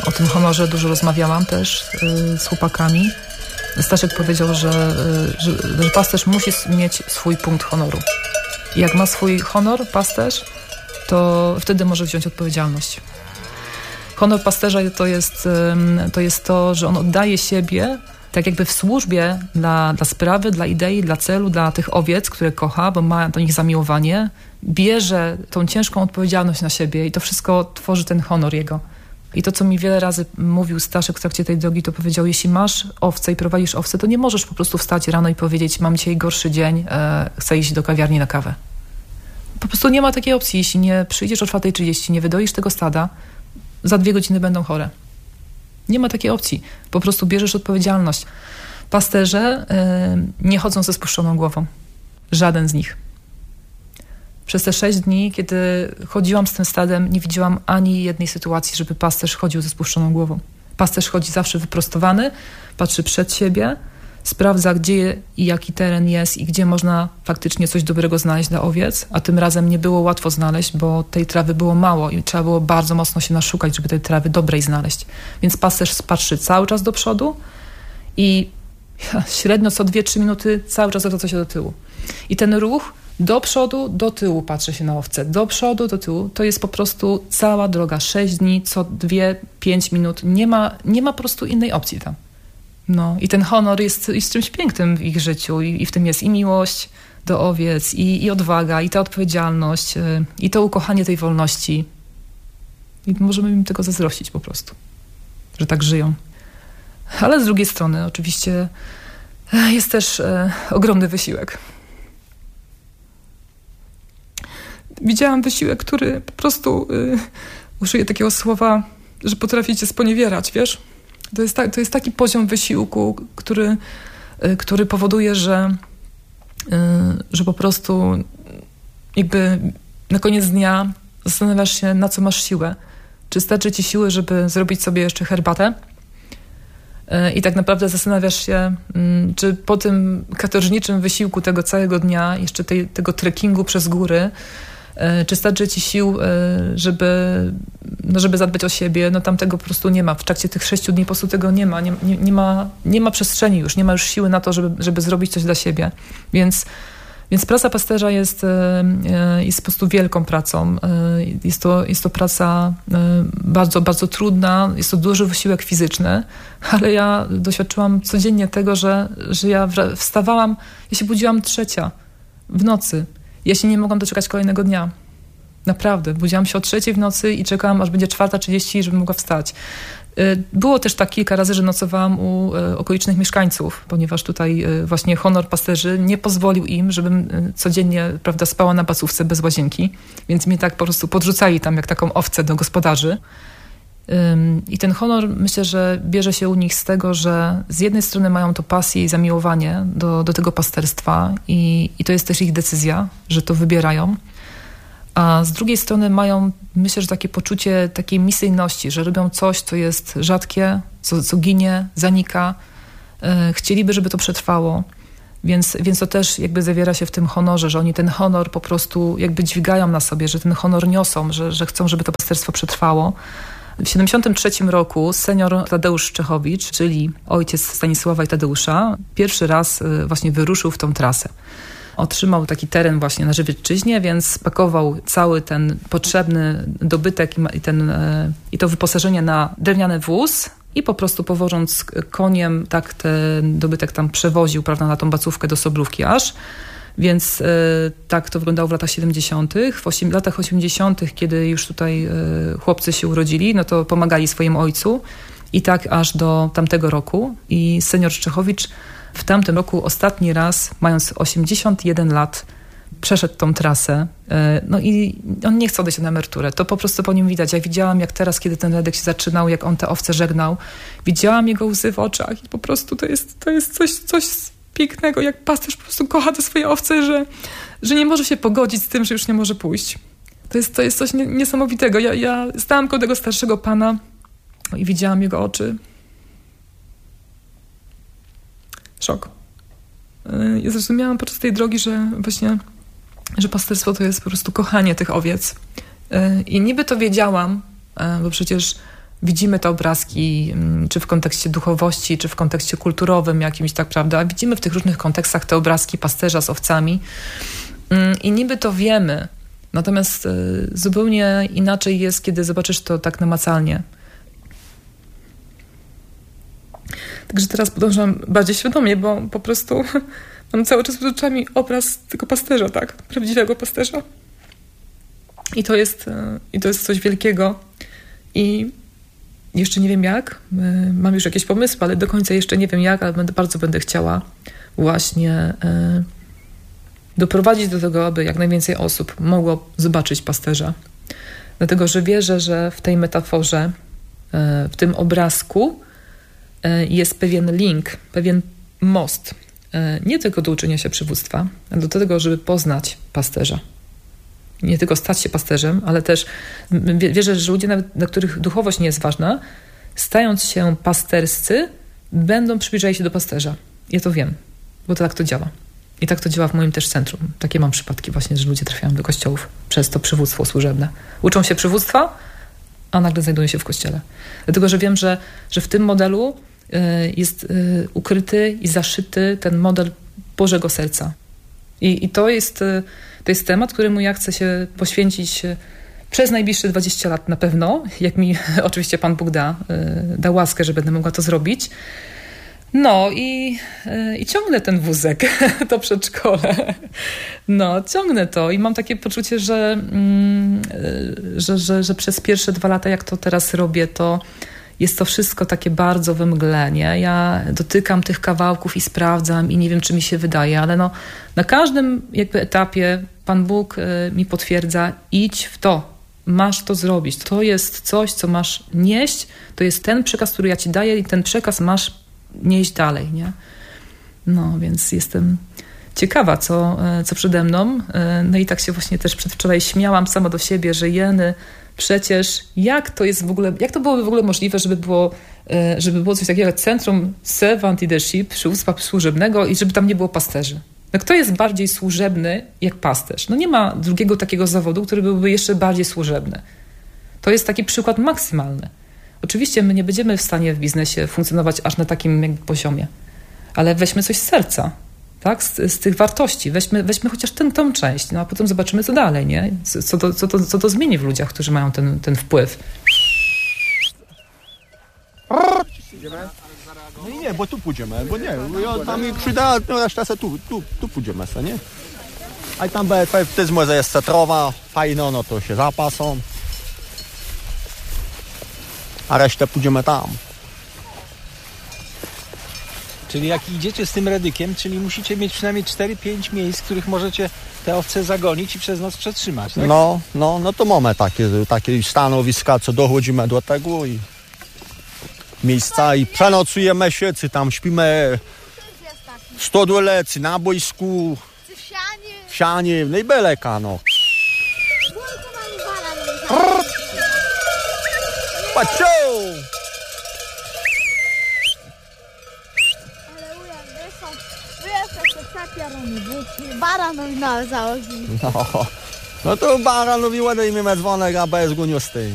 o tym honorze dużo rozmawiałam też z chłopakami. Staszek powiedział, że pasterz musi mieć swój punkt honoru. I jak ma swój honor pasterz, to wtedy może wziąć odpowiedzialność. Honor pasterza to jest to, że on oddaje siebie tak jakby w służbie dla sprawy, dla idei, dla celu, dla tych owiec, które kocha, bo ma do nich zamiłowanie, bierze tą ciężką odpowiedzialność na siebie i to wszystko tworzy ten honor jego. I to, co mi wiele razy mówił Staszek w trakcie tej drogi, to powiedział, jeśli masz owce i prowadzisz owce, to nie możesz po prostu wstać rano i powiedzieć, mam dzisiaj gorszy dzień, chcę iść do kawiarni na kawę. Po prostu nie ma takiej opcji. Jeśli nie przyjdziesz o 4:30, nie wydoisz tego stada, za 2 godziny będą chore. Nie ma takiej opcji. Po prostu bierzesz odpowiedzialność. Pasterze nie chodzą ze spuszczoną głową. Żaden z nich. Przez te 6 dni, kiedy chodziłam z tym stadem, nie widziałam ani jednej sytuacji, żeby pasterz chodził ze spuszczoną głową. Pasterz chodzi zawsze wyprostowany, patrzy przed siebie, sprawdza, gdzie i jaki teren jest i gdzie można faktycznie coś dobrego znaleźć dla owiec, a tym razem nie było łatwo znaleźć, bo tej trawy było mało i trzeba było bardzo mocno się naszukać, żeby tej trawy dobrej znaleźć. Więc pasterz patrzy cały czas do przodu i średnio co 2-3 minuty cały czas odwraca się do tyłu. I ten ruch do przodu, do tyłu patrzy się na owce. Do przodu, do tyłu. To jest po prostu cała droga. 6 dni, co 2-5 minut. Nie ma po prostu innej opcji tam. No i ten honor jest czymś pięknym w ich życiu i w tym jest i miłość do owiec, i odwaga, i ta odpowiedzialność, i to ukochanie tej wolności. I możemy im tego zazdrościć po prostu, że tak żyją. Ale z drugiej strony oczywiście jest też ogromny wysiłek. Widziałam wysiłek, który po prostu użyję takiego słowa, że potrafi cię sponiewierać, wiesz? To jest taki poziom wysiłku, który powoduje, że po prostu jakby na koniec dnia zastanawiasz się, na co masz siłę. Czy starczy ci siły, żeby zrobić sobie jeszcze herbatę? I tak naprawdę zastanawiasz się, czy po tym katorżniczym wysiłku tego całego dnia, jeszcze tego trekkingu przez góry, czy starczy ci sił, żeby zadbać o siebie? No tam tego po prostu nie ma. W trakcie tych 6 dni po prostu tego nie ma. Nie ma przestrzeni już, nie ma już siły na to, żeby zrobić coś dla siebie. Więc praca pasterza jest po prostu wielką pracą. Jest to praca bardzo, bardzo trudna, jest to duży wysiłek fizyczny, ale ja doświadczyłam codziennie tego, że ja wstawałam, ja się budziłam 3 w nocy. Ja się nie mogłam doczekać kolejnego dnia. Naprawdę. Budziłam się o 3 w nocy i czekałam, aż będzie 4:30, żebym mogła wstać. Było też tak kilka razy, że nocowałam u okolicznych mieszkańców, ponieważ tutaj właśnie honor pasterzy nie pozwolił im, żebym codziennie, prawda, spała na placówce bez łazienki, więc mnie tak po prostu podrzucali tam jak taką owcę do gospodarzy. I ten honor, myślę, że bierze się u nich z tego, że z jednej strony mają to pasję i zamiłowanie do tego pasterstwa i to jest też ich decyzja, że to wybierają. A z drugiej strony mają, myślę, że takie poczucie takiej misyjności, że robią coś, co jest rzadkie, co ginie, zanika. Chcieliby, żeby to przetrwało. Więc to też jakby zawiera się w tym honorze, że oni ten honor po prostu jakby dźwigają na sobie, że ten honor niosą, że chcą, żeby to pasterstwo przetrwało. W 1973 roku senior Tadeusz Szczechowicz, czyli ojciec Stanisława i Tadeusza, pierwszy raz właśnie wyruszył w tą trasę. Otrzymał taki teren właśnie na Żywiecczyźnie, więc spakował cały ten potrzebny dobytek i to wyposażenie na drewniany wóz i po prostu powożąc koniem tak ten dobytek tam przewoził, prawda, na tą bacówkę do Soblówki aż. Więc tak to wyglądało w latach 70. W latach 80., kiedy już tutaj chłopcy się urodzili, no to pomagali swojemu ojcu i tak aż do tamtego roku. I senior Szczechowicz w tamtym roku ostatni raz, mając 81 lat, przeszedł tą trasę. No i on nie chce odejść na emeryturę. To po prostu po nim widać. Ja widziałam, jak teraz, kiedy ten Redek się zaczynał, jak on te owce żegnał. Widziałam jego łzy w oczach i po prostu to jest coś pięknego, jak pasterz po prostu kocha te swoje owce, że nie może się pogodzić z tym, że już nie może pójść. To jest coś niesamowitego. Ja stałam koło tego starszego pana i widziałam jego oczy. Szok. Ja zrozumiałam podczas tej drogi, że pasterstwo to jest po prostu kochanie tych owiec. I niby to wiedziałam, bo przecież widzimy te obrazki, czy w kontekście duchowości, czy w kontekście kulturowym jakimś, tak, prawda? Widzimy w tych różnych kontekstach te obrazki pasterza z owcami i niby to wiemy, natomiast zupełnie inaczej jest, kiedy zobaczysz to tak namacalnie. Także teraz podążam bardziej świadomie, bo po prostu mam cały czas przed oczami obraz tego pasterza, tak? Prawdziwego pasterza. I to jest coś wielkiego. I jeszcze nie wiem jak. Mam już jakieś pomysły, ale do końca jeszcze nie wiem jak, ale bardzo będę chciała właśnie doprowadzić do tego, aby jak najwięcej osób mogło zobaczyć pasterza. Dlatego, że wierzę, że w tej metaforze, w tym obrazku jest pewien link, pewien most. Nie tylko do uczenia się przywództwa, ale do tego, żeby poznać pasterza. Nie tylko stać się pasterzem, ale też wierzę, że ludzie, nawet dla których duchowość nie jest ważna, stając się pasterscy, będą przybliżali się do pasterza. Ja to wiem, bo to tak to działa. I tak to działa w moim też centrum. Takie mam przypadki właśnie, że ludzie trafiają do kościołów przez to przywództwo służebne. Uczą się przywództwa, a nagle znajdują się w kościele. Dlatego, że wiem, że w tym modelu jest ukryty i zaszyty ten model Bożego serca. I to jest temat, któremu ja chcę się poświęcić przez najbliższe 20 lat na pewno, jak mi oczywiście Pan Bóg da łaskę, że będę mogła to zrobić. No i ciągnę ten wózek, to przedszkole. No, ciągnę to i mam takie poczucie, że przez pierwsze 2 lata, jak to teraz robię, to jest to wszystko takie bardzo we mgle, nie? Ja dotykam tych kawałków i sprawdzam i nie wiem, czy mi się wydaje, ale no, na każdym jakby etapie Pan Bóg mi potwierdza, idź w to, masz to zrobić. To jest coś, co masz nieść, to jest ten przekaz, który ja ci daję i ten przekaz masz nieść dalej, nie? No, więc jestem ciekawa, co przede mną. No i tak się właśnie też przedwczoraj śmiałam sama do siebie, że jeny, przecież jak to byłoby w ogóle możliwe, żeby było coś takiego jak Centrum Servant Leadership, przywództwa służebnego i żeby tam nie było pasterzy. No kto jest bardziej służebny jak pasterz? No nie ma drugiego takiego zawodu, który byłby jeszcze bardziej służebny. To jest taki przykład maksymalny. Oczywiście my nie będziemy w stanie w biznesie funkcjonować aż na takim jakby poziomie, ale weźmy coś z serca, tak? Z tych wartości. Weźmy chociaż tą część, no a potem zobaczymy, co dalej, nie? Co to zmieni w ludziach, którzy mają ten wpływ. No nie, bo tu pójdziemy, bo nie, tam mi przyda, no reszta se tu pójdziemy se, nie? A tam też może jest cetrowa, fajno, no to się zapasą. A resztę pójdziemy tam. Czyli jak idziecie z tym redykiem, czyli musicie mieć przynajmniej 4-5 miejsc, w których możecie te owce zagonić i przez noc przetrzymać, tak? No to mamy takie stanowiska, co dochodzimy do tego i miejsca i przenocujemy się, czy tam śpimy w stodole, czy na boisku, w sianie, no i beleka, no. Patrzą! Baranowi na załogi. No to baranowi ładujemy dzwonek, a bez go nie stoi.